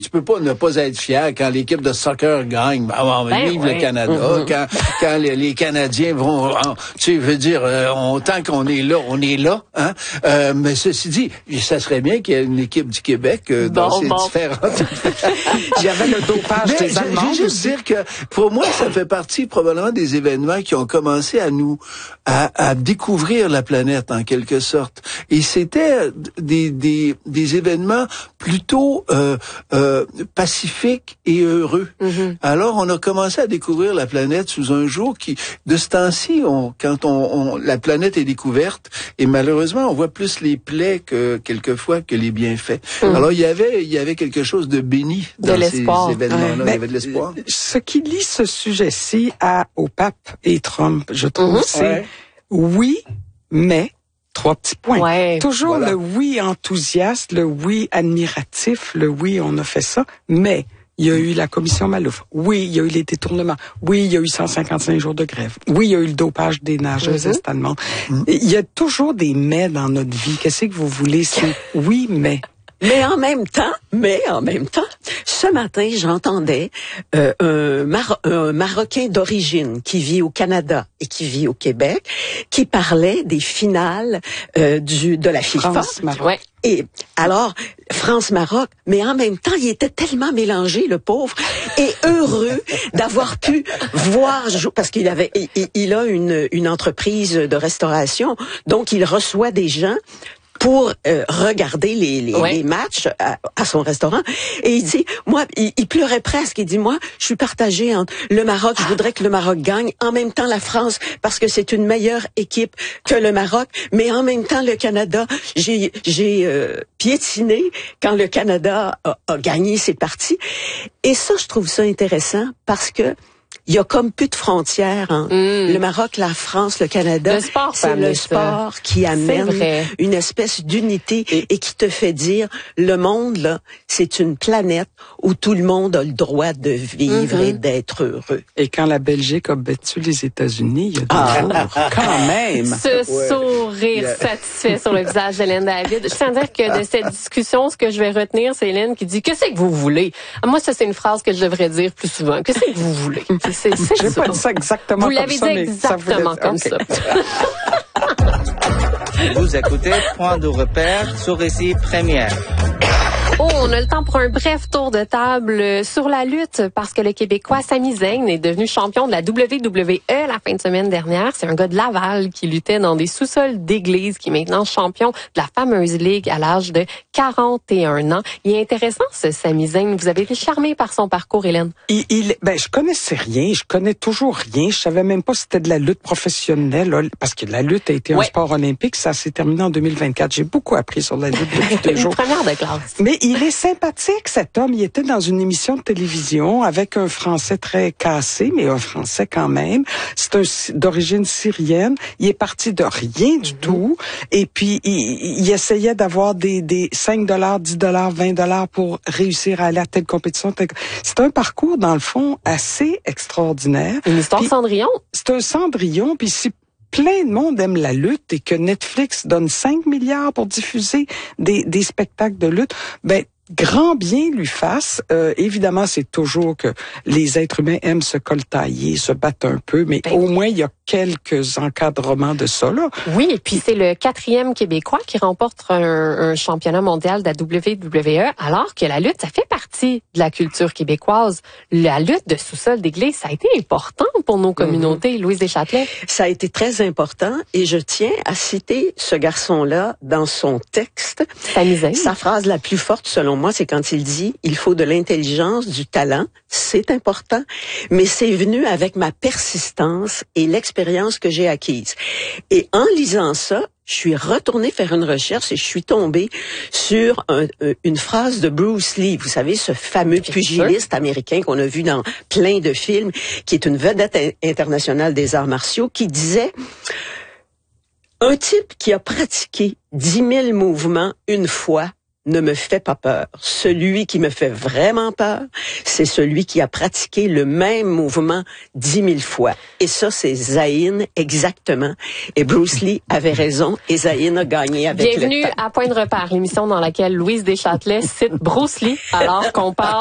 Tu peux pas ne pas être fier quand l'équipe de soccer gagne. Vive le Canada. Quand les Canadiens vont, tu veux dire, tant qu'on est là, on est là. Hein? Mais ceci dit, ça serait bien qu'il y ait une équipe du Québec dans ces différentes. Il y avait le dopage des Allemands. Je veux juste dire que pour moi, ça fait partie probablement des événements qui ont commencé à découvrir la planète en quelque sorte. Et c'était des événements plutôt pacifique et heureux. Mm-hmm. Alors, on a commencé à découvrir la planète sous un jour qui, de ce temps-ci, la planète est découverte, et malheureusement, on voit plus les plaies quelquefois que les bienfaits. Mm. Alors, il y avait quelque chose de béni dans ces événements-là. Il y avait de l'espoir. Ce qui lie ce sujet-ci au pape et Trump, je trouve, c'est oui, mais 3 petits points. Ouais, toujours voilà. Le oui enthousiaste, le oui admiratif, le oui on a fait ça, mais il y a eu la commission Malouf. Oui, il y a eu les détournements. Oui, il y a eu 155 jours de grève. Oui, il y a eu le dopage des nageuses est-allemandes. Il y a toujours des mais dans notre vie. Qu'est-ce que vous voulez? C'est oui, mais. Mais en même temps, ce matin, j'entendais un Marocain d'origine qui vit au Canada et qui vit au Québec, qui parlait des finales de la FIFA. France-Maroc. Ouais. Et alors, France-Maroc, mais en même temps, il était tellement mélangé, le pauvre, et heureux d'avoir pu voir, parce qu'il a une entreprise de restauration, donc il reçoit des gens pour regarder les matchs à son restaurant. Et il dit, moi, il pleurait presque. Il dit, moi, je suis partagé entre le Maroc, je voudrais que le Maroc gagne, en même temps la France, parce que c'est une meilleure équipe que le Maroc, mais en même temps le Canada, j'ai piétiné quand le Canada a gagné ses parties. Et ça, je trouve ça intéressant parce que il y a comme plus de frontières entre le Maroc, la France, le Canada. Le sport, c'est le sport qui amène une espèce d'unité et qui te fait dire le monde là, c'est une planète où tout le monde a le droit de vivre et d'être heureux. Et quand la Belgique a battu les États-Unis, il y a des jours, quand même. Ce sourire satisfait sur le visage d'Hélène David. Je tiens à dire que de cette discussion, ce que je vais retenir, c'est Hélène qui dit « Qu'est-ce que vous voulez? » Moi, ça, c'est une phrase que je devrais dire plus souvent. « Qu'est-ce que vous voulez? » J'ai pas dit ça exactement comme ça. Vous l'avez dit exactement comme ça. Vous écoutez Point de repère sur Récit Première. Oh, on a le temps pour un bref tour de table sur la lutte parce que le Québécois Sami Zayn est devenu champion de la WWE la fin de semaine dernière. C'est un gars de Laval qui luttait dans des sous-sols d'église qui est maintenant champion de la fameuse ligue à l'âge de 41 ans. Il est intéressant ce Sami Zayn. Vous avez été charmé par son parcours, Hélène? Je connaissais rien. Je connais toujours rien. Je savais même pas si c'était de la lutte professionnelle là, parce que la lutte a été un sport olympique. Ça s'est terminé en 2024. J'ai beaucoup appris sur la lutte depuis 2 jours. Une première de classe. Mais il est sympathique, cet homme. Il était dans une émission de télévision avec un français très cassé, mais un français quand même. C'est d'origine syrienne. Il est parti de rien du tout. Et puis, il essayait d'avoir des $5, $10, $20 pour réussir à aller à telle compétition. C'est un parcours, dans le fond, assez extraordinaire. Une histoire Cendrillon. C'est un Cendrillon, puis si plein de monde aime la lutte et que Netflix donne 5 milliards pour diffuser des spectacles de lutte, grand bien lui fasse. Évidemment, c'est toujours que les êtres humains aiment se coltailler, se battre un peu, mais au moins, il y a quelques encadrements de ça, là. Oui, et puis c'est le 4e Québécois qui remporte un championnat mondial de la WWE, alors que la lutte, ça fait partie de la culture québécoise. La lutte de sous-sol d'église, ça a été important pour nos communautés. Louise Deschâtelet. Ça a été très important, et je tiens à citer ce garçon-là dans son texte. Sa phrase la plus forte, selon moi, c'est quand il dit « Il faut de l'intelligence, du talent, c'est important, mais c'est venu avec ma persistance et l'expérience que j'ai acquise. » Et en lisant ça, je suis retournée faire une recherche et je suis tombée sur une phrase de Bruce Lee. Vous savez, ce fameux pugiliste américain qu'on a vu dans plein de films, qui est une vedette internationale des arts martiaux, qui disait « Un type qui a pratiqué 10 000 mouvements une fois ne me fait pas peur. Celui qui me fait vraiment peur, c'est celui qui a pratiqué le même mouvement 10 000 fois. Et ça, c'est Zahine, exactement. Et Bruce Lee avait raison, et Zahine a gagné avec Bienvenue le temps. à Point de repère, l'émission dans laquelle Louise Deschâtelet cite Bruce Lee alors qu'on parle